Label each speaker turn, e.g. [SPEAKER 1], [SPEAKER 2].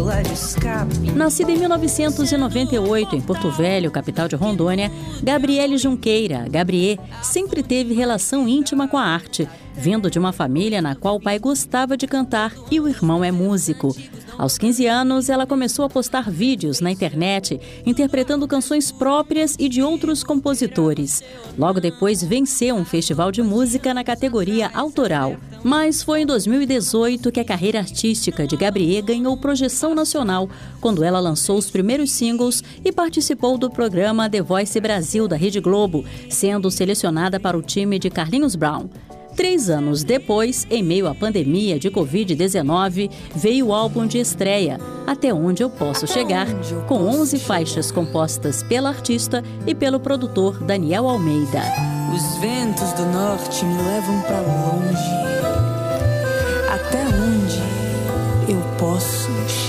[SPEAKER 1] válvula de escape.
[SPEAKER 2] Nascida em 1998 em Porto Velho, capital de Rondônia, Gabriele Junqueira, Gabriê, sempre teve relação íntima com a arte, vindo de uma família na qual o pai gostava de cantar e o irmão é músico. Aos 15 anos, ela começou a postar vídeos na internet, interpretando canções próprias e de outros compositores. Logo depois, venceu um festival de música na categoria autoral. Mas foi em 2018 que a carreira artística de Gabriê ganhou projeção nacional, quando ela lançou os primeiros singles e participou do programa The Voice Brasil da Rede Globo, sendo selecionada para o time de Carlinhos Brown. 3 anos depois, em meio à pandemia de Covid-19, veio o álbum de estreia, Até Onde Eu Posso Chegar, com 11 faixas compostas pela artista e pelo produtor Daniel Almeida.
[SPEAKER 1] Os ventos do norte me levam pra longe.